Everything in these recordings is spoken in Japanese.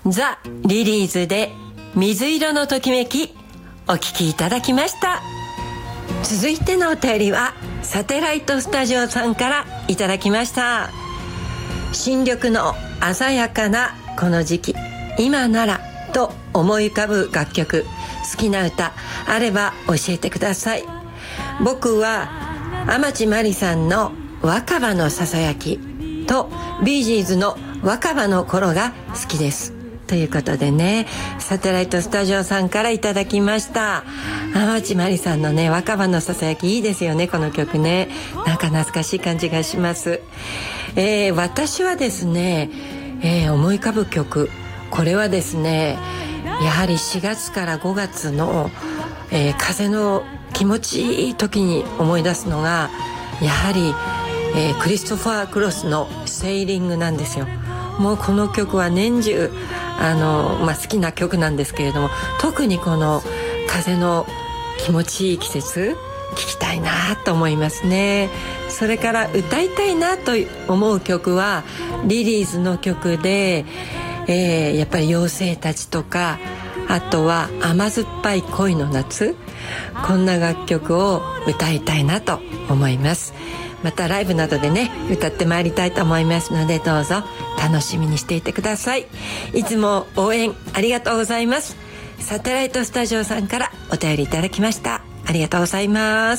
ザ・リリーズで水色のときめきお聞きいただきました。続いてのお便りはサテライトスタジオさんからいただきました。新緑の鮮やかなこの時期、今ならと思い浮かぶ楽曲、好きな歌あれば教えてください。僕は天地真理さんの若葉のささやきとビージーズの若葉の頃が好きですということでね、サテライトスタジオさんからいただきました。天地真理さんのね、若葉のささやきいいですよね、この曲ね。なんか懐かしい感じがします。私はですね、思い浮かぶ曲、これはですね、やはり4月から5月の、風の気持ちいい時に思い出すのがやはり、クリストファー・クロスのセーリングなんですよ。もうこの曲は年中好きな曲なんですけれども、特にこの風の気持ちいい季節聴きたいなと思いますね。それから歌いたいなと思う曲はリリーズの曲で、やっぱり妖精たちとか、あとは甘酸っぱい恋の夏、こんな楽曲を歌いたいなと思います。またライブなどでね歌ってまいりたいと思いますので、どうぞ楽しみにしていてください。いつも応援ありがとうございます。サテライトスタジオさんからお便りいただきました。ありがとうございます。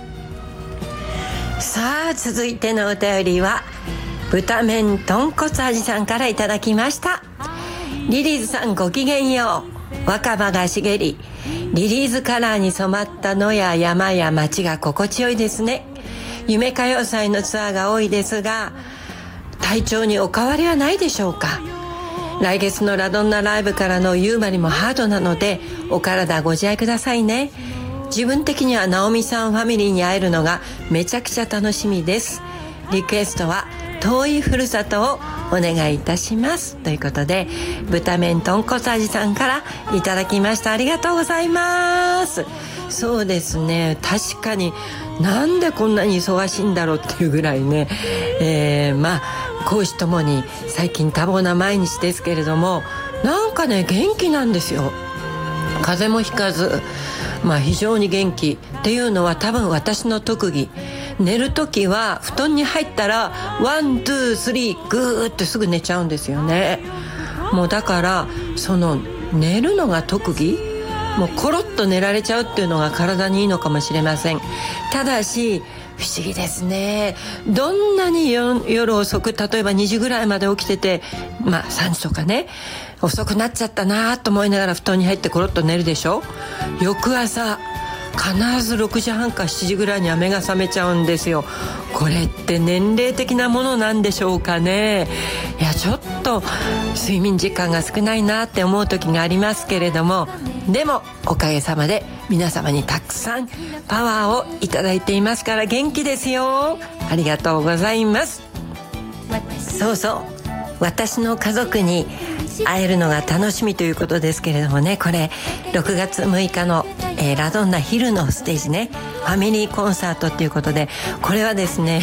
さあ続いてのお便りは豚麺豚骨味さんからいただきました。リリーズさんごきげんよう。若葉が茂りリリーズカラーに染まった野や山や街が心地よいですね。夢歌謡祭のツアーが多いですが、体調にお変わりはないでしょうか。来月のラドンナライブからの夕張もハードなのでお体ご自愛くださいね。自分的には直美さんファミリーに会えるのがめちゃくちゃ楽しみです。リクエストは遠いふるさとをお願いいたしますということで、豚麺豚骨味さんからいただきました。ありがとうございます。そうですね、確かになんでこんなに忙しいんだろうっていうぐらいね、公私ともに最近多忙な毎日ですけれども、なんかね元気なんですよ。風邪もひかず、非常に元気っていうのは多分私の特技。寝るときは布団に入ったらワン、ツー、スリーグーってすぐ寝ちゃうんですよね。もうだからその寝るのが特技、もうコロッと寝られちゃうっていうのが体にいいのかもしれません。ただし不思議ですね。どんなに夜遅く、例えば2時ぐらいまで起きてて、3時とかね遅くなっちゃったなと思いながら布団に入ってコロッと寝るでしょ。翌朝必ず6時半か7時ぐらいには目が覚めちゃうんですよ。これって年齢的なものなんでしょうかね。いやちょっと睡眠時間が少ないなって思う時がありますけれども、でもおかげさまで皆様にたくさんパワーをいただいていますから元気ですよ。ありがとうございます。そうそう、私の家族に会えるのが楽しみということですけれどもね、これ6月6日の、ラドンナ昼のステージね、ファミリーコンサートっていうことで、これはですね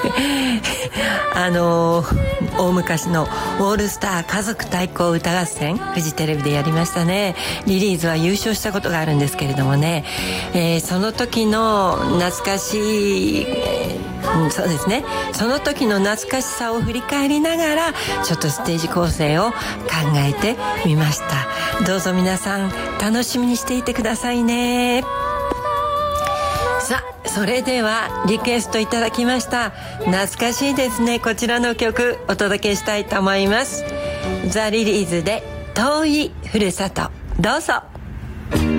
大昔のオールスター家族対抗歌合戦、フジテレビでやりましたね。リリーズは優勝したことがあるんですけれどもね、その時の懐かしい、そうですね、その時の懐かしさを振り返りながらちょっとステージ構成を考えてみました。どうぞ皆さん楽しみにしていてくださいね。さあそれではリクエストいただきました懐かしいですね、こちらの曲お届けしたいと思います。ザ・リリーズで遠いふるさと、どうぞ。